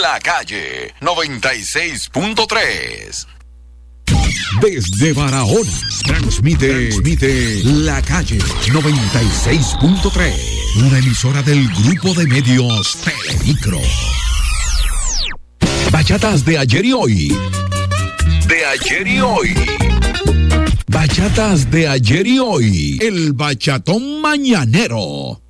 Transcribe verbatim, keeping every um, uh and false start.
La Calle noventa y seis punto tres. Desde Barahona transmite, transmite La Calle noventa y seis punto tres, una emisora del grupo de medios Telemicro. Bachatas de ayer y hoy. De ayer y hoy. Bachatas de ayer y hoy. El bachatón mañanero.